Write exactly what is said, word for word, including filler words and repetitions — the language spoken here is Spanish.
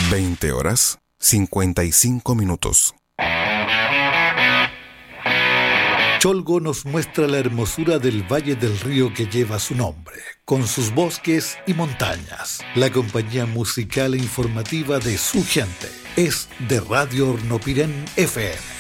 veinte horas, cincuenta y cinco minutos. Cholgo nos muestra la hermosura del valle del río que lleva su nombre, con sus bosques y montañas. La compañía musical e informativa de su gente es de Radio Hornopirén F M.